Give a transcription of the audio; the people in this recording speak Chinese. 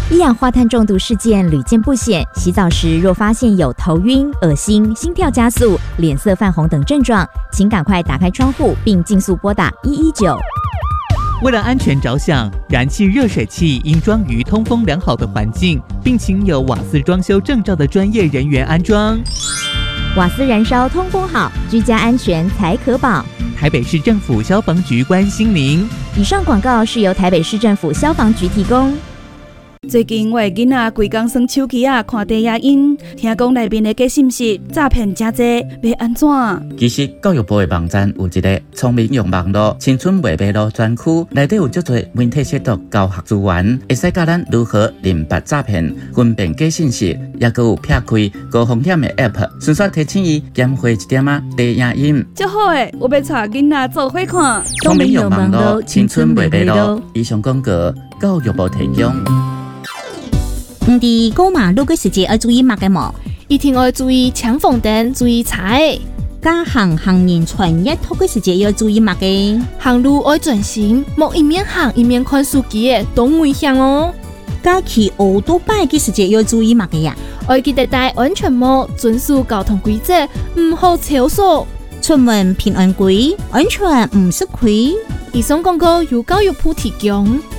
一氧化碳中毒事件屡见不鲜，洗澡时若发现有头晕、恶心、心跳加速、脸色泛红等症状，请赶快打开窗户并尽速拨打119。 为了安全着想，燃气热水器应装于通风良好的环境，并请有瓦斯装修证照的专业人员安装。 瓦斯燃烧通风好，居家安全才可保。 台北市政府消防局关心您。 以上广告是由台北市政府消防局提供。 最近我的囡仔规工耍手机看低影音，听讲内面的假信息诈骗真多，要安怎？ 其实教育部的网站有一个聪明用网络青春未迷路专区，内底有足多媒体识读教学资源，会使教咱如何认别诈骗、分辨假信息，也佮有撇开高风险的 App， 顺续提醒伊减花一点低影音。 足好诶，我要带囡仔做伙看。 聪明用网络青春未迷路，以上广告教育部提供。 唔伫过马路嘅时节要注意乜嘅冇？ 一定要注意抢红灯，注意踩。 加行人穿越拖嘅时节要注意乜嘅？ 行路要专心，莫一面行一面看手机嘅，都危险哦。 加骑奥多拜嘅时节要注意乜嘅呀？ 要记得戴安全帽，遵守交通规则，唔好超速。 出门平安归，安全唔吃亏。 以上广告由教育部提供。